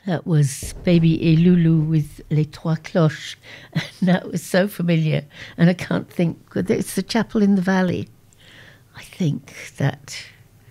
That was Baby Elulu with Les Trois Cloches. And that was so familiar. And I can't think, it's the Chapel in the Valley. I think that,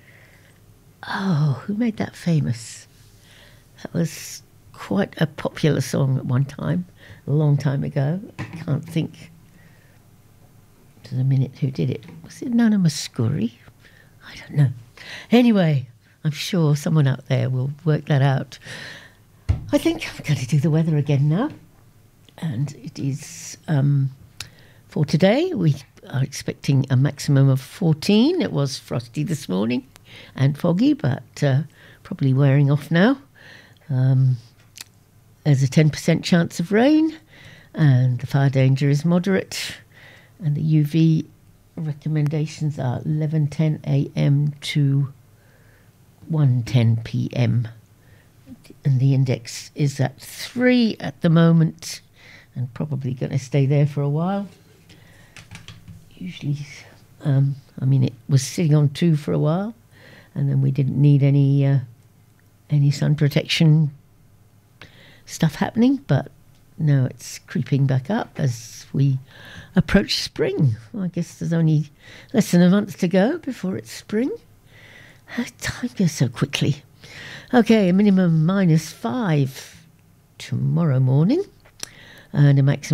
who made that famous? That was quite a popular song at one time, a long time ago. I can't think to the minute who did it. Was it Nana Muscuri? I don't know. Anyway, I'm sure someone out there will work that out. I think I'm going to do the weather again now. And it is, for today, we are expecting a maximum of 14. It was frosty this morning and foggy, but probably wearing off now. There's a 10% chance of rain, and the fire danger is moderate. And the UV recommendations are 11:10 a.m. to 1:10 p.m. And the index is at 3 at the moment, and probably going to stay there for a while. Usually, it was sitting on 2 for a while, and then we didn't need any sun protection stuff happening, but now it's creeping back up as we approach spring. Well, I guess there's only less than a month to go before it's spring. Time goes so quickly. Okay, a minimum -5 tomorrow morning and a maximum